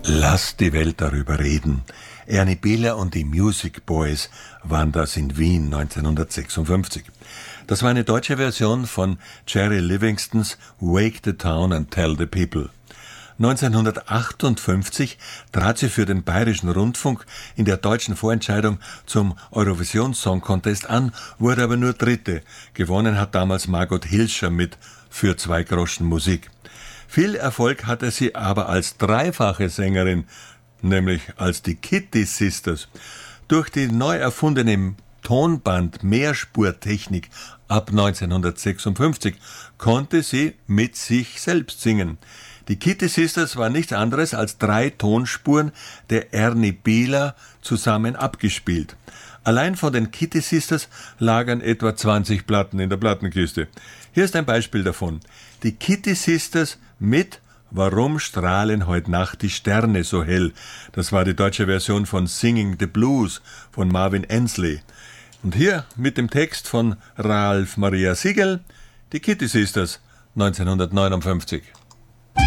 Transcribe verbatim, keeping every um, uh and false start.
Lass die Welt darüber reden. Ernie Bieler und die Music Boys waren das in Wien neunzehnhundertsechsundfünfzig. Das war eine deutsche Version von Jerry Livingstons Wake the Town and Tell the People. neunzehnhundertachtundfünfzig trat sie für den Bayerischen Rundfunk in der deutschen Vorentscheidung zum Eurovision Song Contest an, wurde aber nur Dritte. Gewonnen hat damals Margot Hilscher mit Für zwei Groschen Musik. Viel Erfolg hatte sie aber als dreifache Sängerin, nämlich als die Kitty Sisters. Durch die neu erfundene Tonband-Mehrspurtechnik ab neunzehnhundertsechsundfünfzig konnte sie mit sich selbst singen. Die Kitty Sisters war nichts anderes als drei Tonspuren der Ernie Bieler zusammen abgespielt. Allein von den Kitty Sisters lagern etwa zwanzig Platten in der Plattenkiste. Hier ist ein Beispiel davon. Die Kitty Sisters mit Warum strahlen heut Nacht die Sterne so hell? Das war die deutsche Version von Singing the Blues von Marvin Ensley. Und hier mit dem Text von Ralf Maria Siegel, die Kitty Sisters neunzehnhundertneunundfünfzig.